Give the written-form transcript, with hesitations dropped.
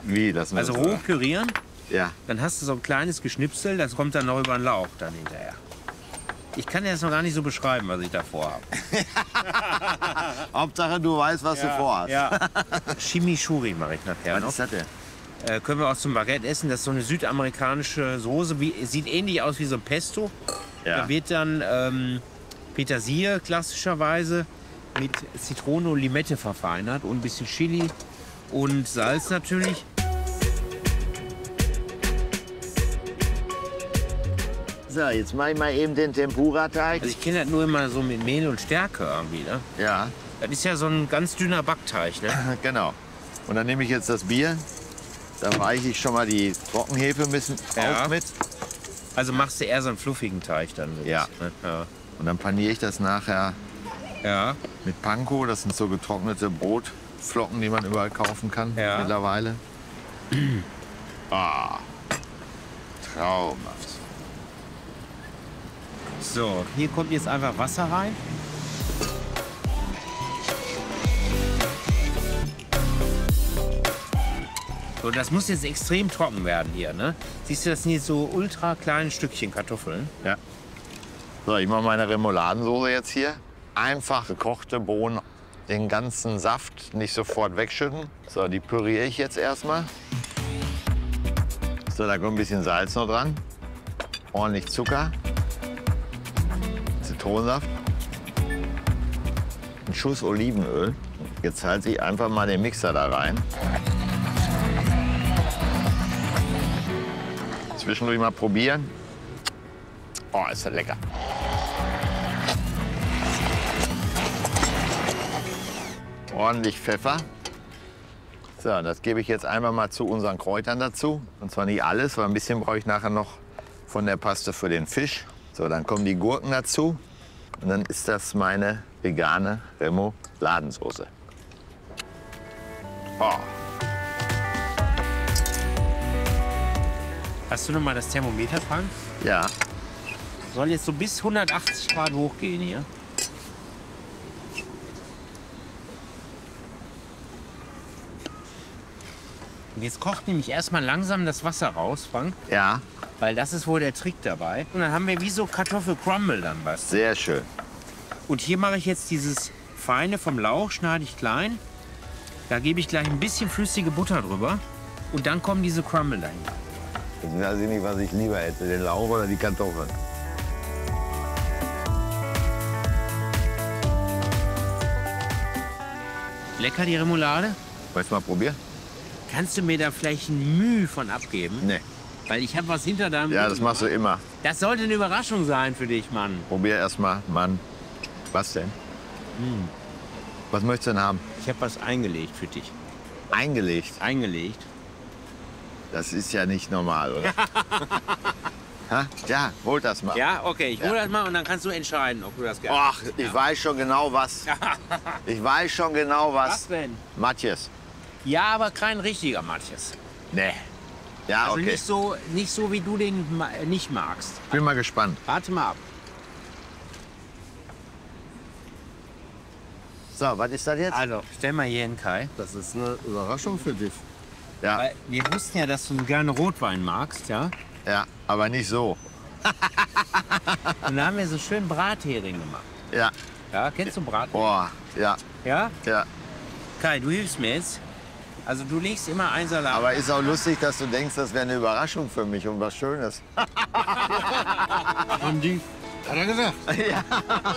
Wie? Das Also roh pürieren, Ja. dann hast du so ein kleines Geschnipsel, das kommt dann noch über den Lauch dann hinterher. Ich kann dir das noch gar nicht so beschreiben, was ich da vorhabe. Hauptsache, du weißt, was du vorhast. Ja. Chimichurri mache ich nachher Was noch. ist das denn? Können wir auch zum Baguette essen. Das ist so eine südamerikanische Soße. Sieht ähnlich aus wie so ein Pesto. Ja. Da wird dann Petersilie klassischerweise mit Zitrone und Limette verfeinert und ein bisschen Chili und Salz natürlich. So, jetzt mache ich mal eben den Tempura-Teig. Also ich kenne das nur immer so mit Mehl und Stärke irgendwie. Ne? Ja, Das ist ja so ein ganz dünner Backteig. Ne? genau. Und dann nehme ich jetzt das Bier. Da weiche ich schon mal die Trockenhefe ein bisschen Ja. auf mit. Also machst du eher so einen fluffigen Teig dann. Ja. Ne? Ja. Und dann paniere ich das nachher Ja. mit Panko. Das sind so getrocknete Brotflocken, die man überall kaufen kann Ja. mittlerweile. Ah, traumhaft. So, hier kommt jetzt einfach Wasser rein. So, das muss jetzt extrem trocken werden hier, ne? Siehst du, das sind jetzt so ultra kleine Stückchen Kartoffeln. Ja. So, ich mache meine Remouladensoße jetzt hier. Einfach gekochte Bohnen, den ganzen Saft nicht sofort wegschütten. So, die püriere ich jetzt erstmal. So, da kommt ein bisschen Salz noch dran. Ordentlich Zucker. Zitronensaft. Ein Schuss Olivenöl. Jetzt halte ich einfach mal den Mixer da rein. Zwischendurch mal probieren. Oh, ist das lecker. Ordentlich Pfeffer. So, das gebe ich jetzt einmal mal zu unseren Kräutern dazu. Und zwar nicht alles, weil ein bisschen brauche ich nachher noch von der Paste für den Fisch. So, dann kommen die Gurken dazu. Und dann ist das meine vegane Remouladensoße. Oh. Hast du noch mal das Thermometer, Frank? Ja, Soll jetzt so bis 180 Grad hochgehen hier. Und jetzt kocht nämlich erstmal langsam das Wasser raus, Frank. ja, Weil das ist wohl der Trick dabei. Und dann haben wir wie so Kartoffelcrumble dann was. sehr schön. Und hier mache ich jetzt dieses Feine vom Lauch, schneide ich klein. Da gebe ich gleich ein bisschen flüssige Butter drüber. Und dann kommen diese Crumble dahin. Jetzt weiß ich nicht, was ich lieber hätte, den Lauch oder die Kartoffeln. Lecker die Remoulade. Willst du mal probieren? Kannst du mir da vielleicht ein Mühe von abgeben? Nee. Weil ich habe was hinter deinem Ja, Rücken das machst du immer. Das sollte eine Überraschung sein für dich, Mann. Probier erst mal, Mann. Was denn? Was möchtest du denn haben? Ich habe was eingelegt für dich. Eingelegt. Eingelegt. Das ist ja nicht normal, oder? Ha? Ja, hol das mal. Ja, okay, ich hole das mal und dann kannst du entscheiden, ob du das gerne Ach, ich weiß schon genau was. Ich weiß schon genau was. Was denn? Matjes. Ja, aber kein richtiger Matjes. Nee. Ja, Also okay. nicht so, wie du den nicht magst. Bin mal gespannt. Warte mal ab. So, was ist das jetzt? Also, stell mal hier hin, Kai. Das ist eine Überraschung für dich. Ja, Weil wir wussten ja, dass du gerne Rotwein magst, ja? ja, aber nicht so. Und da haben wir so schön Brathering gemacht. Ja, Ja, kennst du Brathering? boah, ja, Ja? ja. Kai, du hilfst mir jetzt. Also du legst immer ein Salat. Aber ist auch lustig, dass du denkst, das wäre eine Überraschung für mich und was Schönes. Haben die? Hat er gesagt.